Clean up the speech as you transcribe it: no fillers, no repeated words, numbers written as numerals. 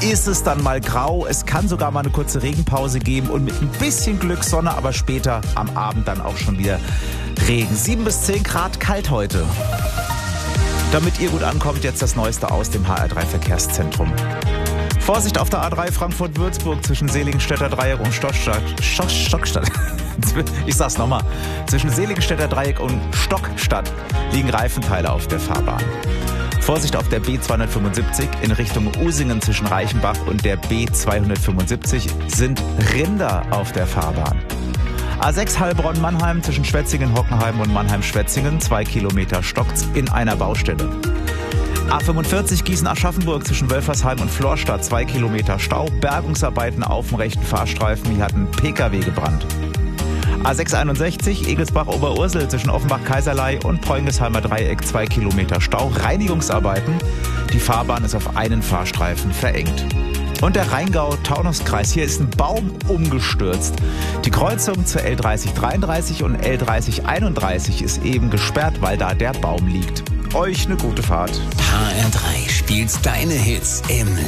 ist es dann mal grau. Es kann sogar mal eine kurze Regenpause geben und mit ein bisschen Glück Sonne, aber später am Abend dann auch schon wieder Regen. 7 bis 10 Grad kalt heute. Damit ihr gut ankommt, jetzt das Neueste aus dem HR3 Verkehrszentrum. Vorsicht auf der A3 Frankfurt-Würzburg zwischen Seligenstädter Dreieck und Stockstadt. Ich sag's nochmal. Zwischen Seligenstädter Dreieck und Stockstadt liegen Reifenteile auf der Fahrbahn. Vorsicht auf der B275 in Richtung Usingen zwischen Reichenbach und der B275 sind Rinder auf der Fahrbahn. A6 Heilbronn-Mannheim zwischen Schwetzingen-Hockenheim und Mannheim-Schwetzingen 2 Kilometer stockt's in einer Baustelle. A45 Gießen-Aschaffenburg zwischen Wölfersheim und Florstadt 2 Kilometer Stau. Bergungsarbeiten auf dem rechten Fahrstreifen. Hier hat ein PKW gebrannt. A661 Egelsbach-Oberursel zwischen Offenbach-Kaiserlei und Preungesheimer Dreieck 2 Kilometer Stau. Reinigungsarbeiten. Die Fahrbahn ist auf einen Fahrstreifen verengt. Und der Rheingau-Taunus-Kreis. Hier ist ein Baum umgestürzt. Die Kreuzung zur L3033 und L3031 ist eben gesperrt, weil da der Baum liegt. Euch eine gute Fahrt. HR3 spielt deine Hits im